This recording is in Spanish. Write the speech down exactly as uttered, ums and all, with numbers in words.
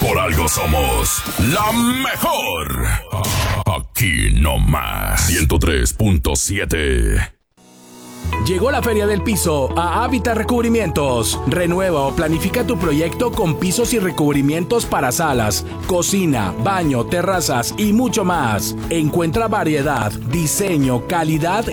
Por algo somos la mejor. Aquí nomás. ciento tres punto siete. Llegó la Feria del Piso a Hábitat Recubrimientos. Renueva o planifica tu proyecto con pisos y recubrimientos para salas, cocina, baño, terrazas y mucho más. Encuentra variedad, diseño, calidad